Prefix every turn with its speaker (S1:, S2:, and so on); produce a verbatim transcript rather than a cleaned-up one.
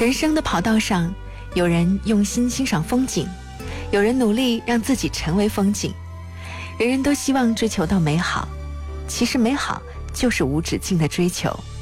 S1: 人生的跑道上，有人用心欣赏风景，有人努力让自己成为风景。人人都希望追求到美好，其实美好就是无止境的追求。